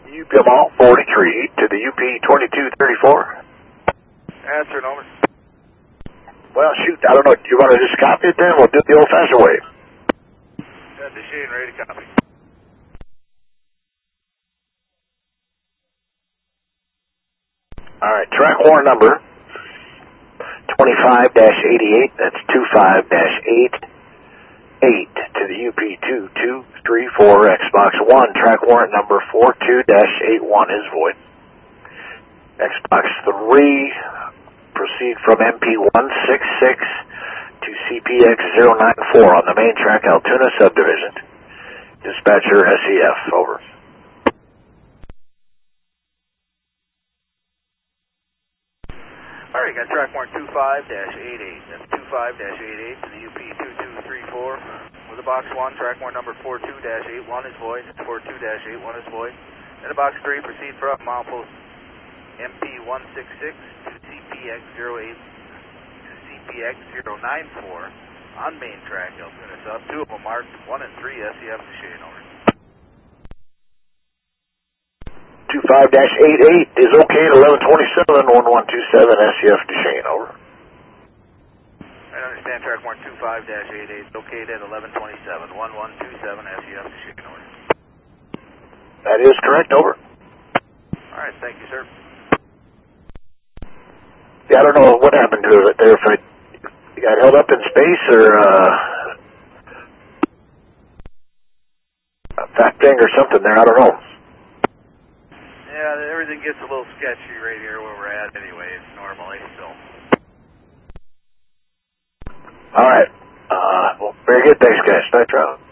UPMall 43 to the UP 2234. Answer, over. Well, shoot, I don't know. Do you want to just copy it then? We'll do it the old-fashioned way. Shane, ready to copy. All right, track warrant number 25-88. That's 25-88 to the UP 2234 Xbox One. Track warrant number 42-81 is void. Xbox 3, proceed from MP166 to CPX094 on the main track, Altoona Subdivision. Dispatcher SEF, over. All right, got track warrant 25-88. That's 25-88 to the UP 2234. With a box 1, track warrant number 42-81 is void. 42-81 is void. And a box 3, proceed from milepost MP166 to CPX094 on main track, Altoona Sub. 2 of them marked, 1 and 3 SEF to Shane, over. 25-88 is okay at 1127, 1127 SEF to Shane, over. I understand track warrant 25-88 is okay at 1127, 1127 SEF to Shane, over. That is correct, over. All right, thank you, sir. Yeah, I don't know what happened to it there, if it got held up in space or a fat thing or something there, I don't know. Yeah, everything gets a little sketchy right here where we're at anyways, normally, so. All right. Well, very good. Thanks, guys. Nice job.